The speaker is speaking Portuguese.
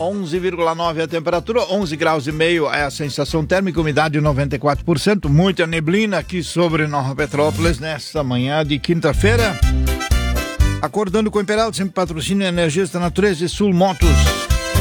11,9 a temperatura, 11 graus e meio é a sensação térmica, umidade 94%, muita neblina aqui sobre Nova Petrópolis nesta manhã de quinta-feira. Acordando com o Imperial, sempre patrocínio Energias da Natureza e Sul Motos.